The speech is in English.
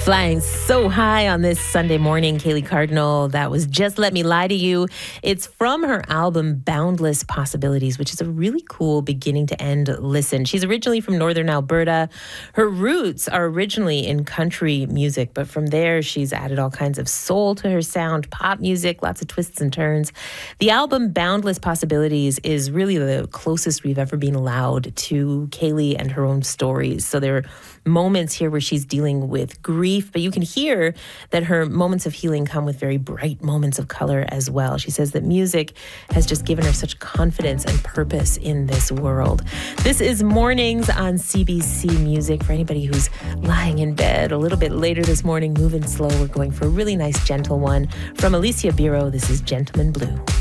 Flying so high on this Sunday morning, Kaylee Cardinal. That was Just Let Me Lie to You. It's from her album Boundless Possibilities, which is a really cool beginning to end listen. She's originally from Northern Alberta. Her roots are originally in country music, but from there she's added all kinds of soul to her sound, pop music, lots of twists and turns. The album Boundless Possibilities is really the closest we've ever been allowed to Kaylee and her own stories. So there are moments here where she's dealing with grief, but you can hear that her moments of healing come with very bright moments of color as well. She says that music has just given her such confidence and purpose in this world. This is Mornings on CBC Music. For anybody who's lying in bed a little bit later this morning, moving slow, we're going for a really nice gentle one. From Alicia Biro, this is Gentleman Blue.